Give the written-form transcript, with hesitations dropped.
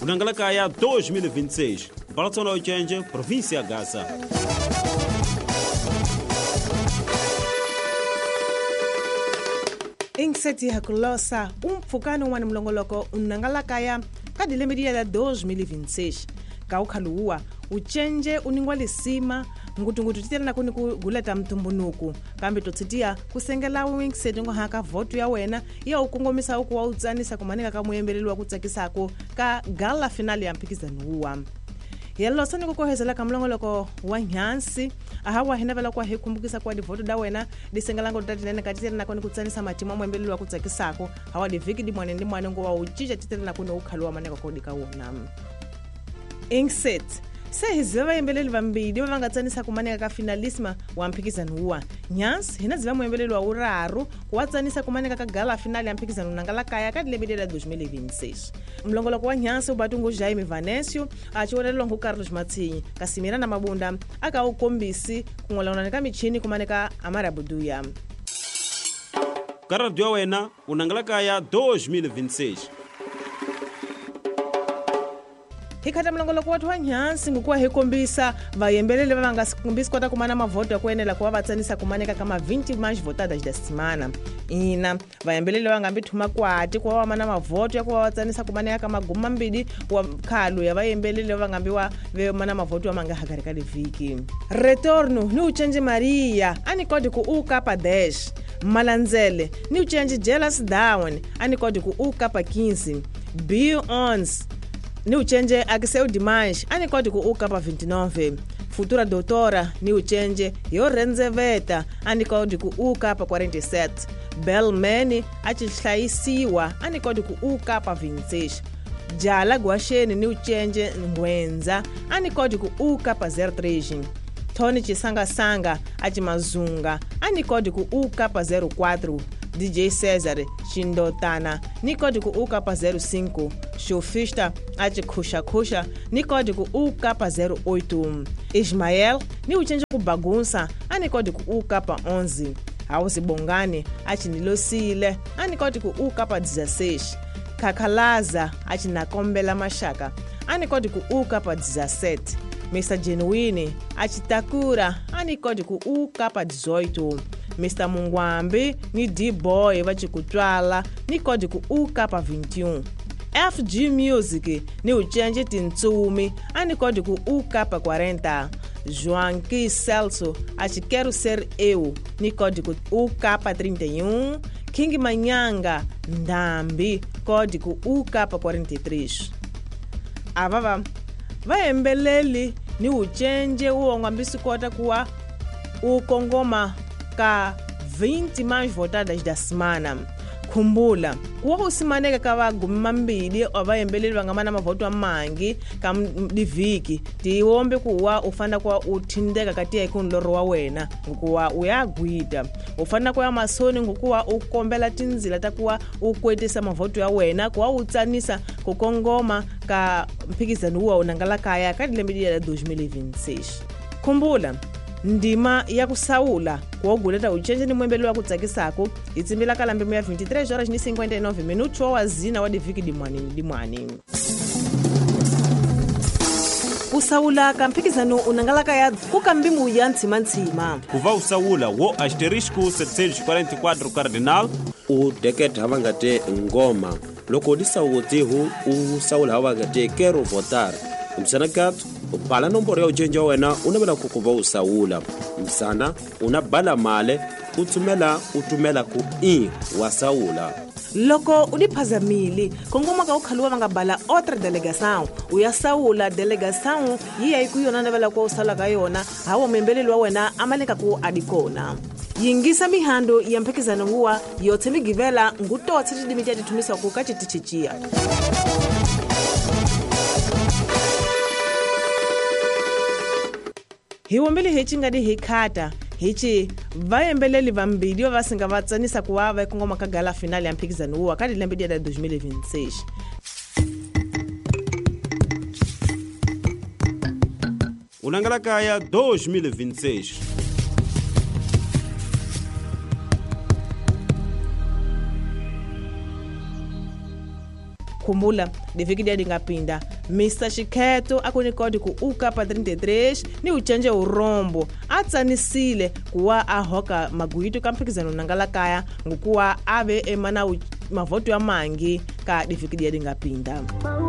Unangalakaya 2026, Balatsona Ochenje, província Gaza. Inseti hakulosa mpfukano wa mlongoloko unangalakaya kadile media da 2026 kaukhaluwa uchenje uningwa lisima ngutungutu titelana kuni kuguleta mtumbunuku kambe totsitia kusengela wingseti ngo haka voto ya wena ya ukungomisa ukuwa utsanisa kumanika kamuyembelelwa kutsakisako ka gala finale ya mpikizano uwa yelo sani kukohezela kamlongoloko wa nyansi ahawa hinavela kwa hekumbukisa kwa divoto da wena disengalango tatilene katitela na kuni kutsanisa matimu mwembelelwa kutsakisako hawa diviki di mwane ngo wa uchija titela na kuni ukhaluwa maneka kodika wona Ingset sehiziva yembeleli vambili vangatsanisa kumaneka ka finalisma wa mpikizano uwa nyansi hinaziva mwembeleli wa uraru kuwatsanisa kumaneka ka gala finale ya mpikizano nangalakaya kadilebedela 2026 mlongoloko wa nyansi ubatungu Jaime Vanesio achiwelelwa ngu Carlos Matsinyi kasimira na mabunda akaukombisi kung'olaonaneka michini kumaneka amarabuduya Karadio ya wena unangalakaya 2026. hikata mlongoloko watu wa nyansi ngukuwa hikombisa vayembelele vavangasimbisi kwata kumana mavoto ya kuenela kuwa vatsanisa kumaneka kama 20 mais votadas da semana ina vayembelele vangambi thuma kwati kuwa wamana mavoto ya kuwa vatsanisa kumaneka kama guma mbili wa khalu ya vayembelele vangambi wa vemana mavoto ya manga hakarikali viki retorno ni uchenje Maria anikodi ku ukapa dash malanzele ni uchenje Jealous Down anikodi ku ukapa 15 Beyonce ni uchenje Akiseu Dimanche anikodi ku ukapa 29 Futura Doutora ni uchenje Yorenzeveta anikodi ku ukapa 47 Bellman achihlayisiwa anikodi ku ukapa 26 Jala Gwasheni ni uchenje Ngwenza anikodi ku ukapa 03 Tony Chisanga achimazunga anikodi ku ukapa 04 DJ Cesar Chindotana nikodi ku ukapa 05 Shofista achikhusha nikodi ku ukapa 08 Ismael ni uchenje ku bagunsa anikodi ku ukapa 11 Hausi Bongani achinilosile anikodi ku ukapa 16 Kakhalaza achinakombela mashaka anikodi ku ukapa 17 Mr. Genuine achitakura anikodi ku ukapa 18 Mr. Mungwambi ni D-Boy vachikutwala nikodi ku ukapa 21 FG Music ni uchenje Tintsumi anikodi ku ukapa 40 Joanqui Celso achikero ser eu nikodi ku ukapa 31 King Manyanga Ndambi kodi ku ukapa 43 avava vaembeleli ni uchenje uongambisi kota kuwa ukongoma ka 20 mais votadas da semana khumbula kuwa usimaneka ka vagumi mambili avayembeleli vangamana mavoto amangi ka diviki tiwombe kuwa ufana kuwa uthindeka katiya ikunloro wa wena ngukuwa uyagwida ufana kuwa masoni ngukuwa ukombela tinzila takuwa ukwetisa mavoto ya wena kuwa utsanisa kukongoma ka mpikizano uwa unangalakaya kadilembedila 2026 khumbula ndima ya kusawula kuwoguleta uchenje ni mwembeli wa kutsakisako itsimbila kalambe ya 23 horas ni 59 minutos wa wazina wa diviki dimwani kusawula kampikizano unangalakaya kukambimu ya ntsima Kuva usawula wo asterisco 744 cardinal u deket havangate ngoma loko disawutihu usawula havangate kero votar msanakat upala nomboro ya uchenje wa wena unabela kukuva usawula msana unabala male utumela ku wasawula loko udiphazamili kongoma ka ukhaluwa vangabala otra delegação uyasawula delegação yiya ikuyona navela kwa usala ka yona hawa mwembeleli wa wena amaleka ku adikona yingisa mihando ya mpikizano huwa yote migivela ngutotse tidimiti atitumisa kukati tichichia hiwombili hichi ngadi hikhata hichi vayembeleli vambili vasinga vatsanisa kuwa vaikongoma ka gala finale ya mpikizano uwa kadilembedi ya 2026 unangalakaya 2026. khumbula divikidi yadingapinda Mr. Shikheto akunikodi ku uka pa 33 ni uchenje urombo atsanisile kuwa ahoka maguitu ka mphikizano nangalakaya ngukuwa ave emana mavoto ya mangi ka divikidi yadingapinda.